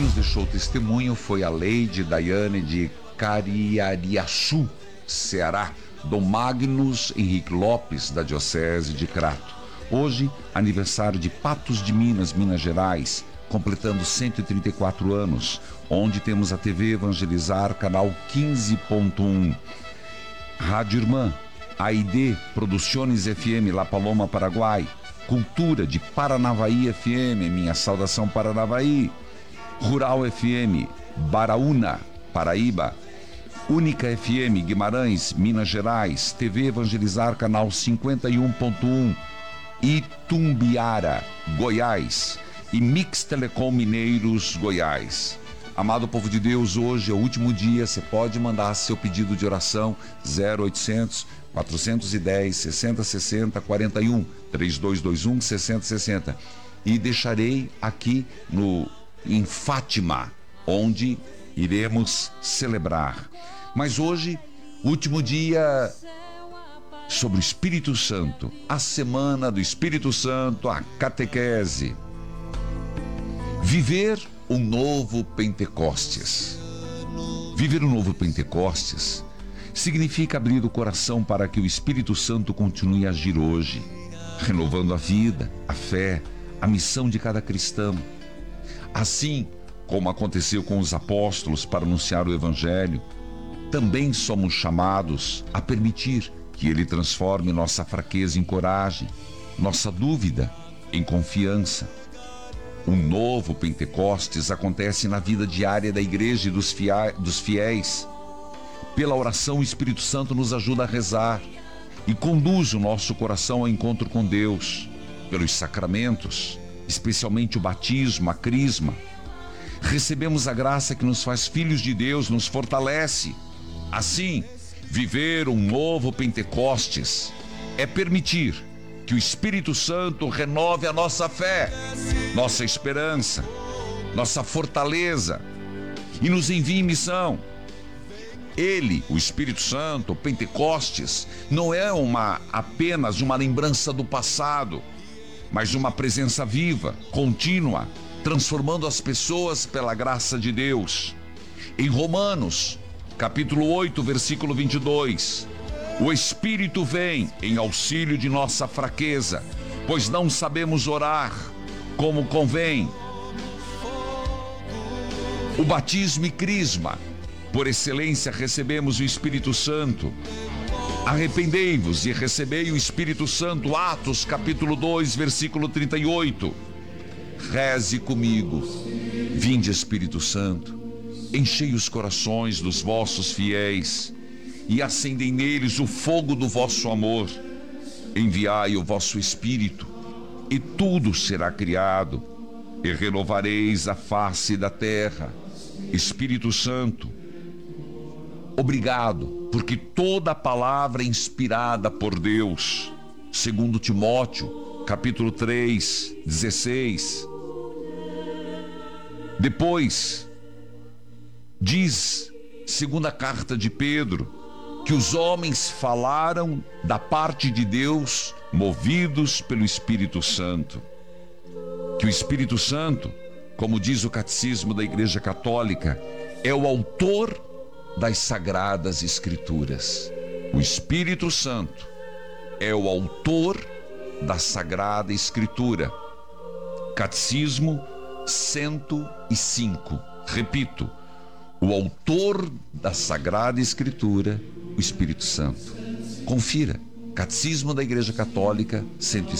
nos deixou testemunho foi a Lady Daiane de Cariariaçu, Ceará, Dom Magnus Henrique Lopes, da Diocese de Crato. Hoje, aniversário de Patos de Minas, Minas Gerais, completando 134 anos, onde temos a TV Evangelizar, canal 15.1. Rádio Irmã, AID, Produções FM, La Paloma, Paraguai. Cultura de Paranavaí FM, minha saudação Paranavaí. Rural FM, Baraúna, Paraíba. Única FM, Guimarães, Minas Gerais. TV Evangelizar, canal 51.1. Itumbiara, Goiás. E Mix Telecom Mineiros, Goiás. Amado povo de Deus, hoje é o último dia, você pode mandar seu pedido de oração 0800 410 6060 41 3221 6060 e deixarei aqui em Fátima, onde iremos celebrar. Mas hoje, último dia sobre o Espírito Santo, a semana do Espírito Santo, a catequese. Viver um novo Pentecostes. Viver um novo Pentecostes significa abrir o coração para que o Espírito Santo continue a agir hoje, renovando a vida, a fé, a missão de cada cristão. Assim como aconteceu com os apóstolos para anunciar o Evangelho, também somos chamados a permitir que Ele transforme nossa fraqueza em coragem, nossa dúvida em confiança. Um novo Pentecostes acontece na vida diária da igreja e dos fiéis. Pela oração, o Espírito Santo nos ajuda a rezar e conduz o nosso coração ao encontro com Deus. Pelos sacramentos, especialmente o batismo, a crisma, recebemos a graça que nos faz filhos de Deus, nos fortalece. Assim, viver um novo Pentecostes é permitir que o Espírito Santo renove a nossa fé, nossa esperança, nossa fortaleza e nos envie em missão. Ele, o Espírito Santo, o Pentecostes, não é apenas uma lembrança do passado, mas uma presença viva, contínua, transformando as pessoas pela graça de Deus. Em Romanos, capítulo 8, versículo 22, o Espírito vem em auxílio de nossa fraqueza, pois não sabemos orar como convém. O batismo e crisma, por excelência recebemos o Espírito Santo. Arrependei-vos e recebei o Espírito Santo, Atos capítulo 2, versículo 38. Reze comigo. Vinde, Espírito Santo, enchei os corações dos vossos fiéis e acendei neles o fogo do vosso amor. Enviai o vosso Espírito, e tudo será criado, e renovareis a face da terra. Espírito Santo, obrigado, porque toda palavra é inspirada por Deus. Segundo Timóteo, capítulo 3, 16. Depois, diz, segunda carta de Pedro, que os homens falaram da parte de Deus, movidos pelo Espírito Santo. Que o Espírito Santo, como diz o Catecismo da Igreja Católica, é o autor das Sagradas Escrituras. O Espírito Santo é o autor da Sagrada Escritura. Catecismo 105. Repito, o autor da Sagrada Escritura, o Espírito Santo. Confira, Catecismo da Igreja Católica 105.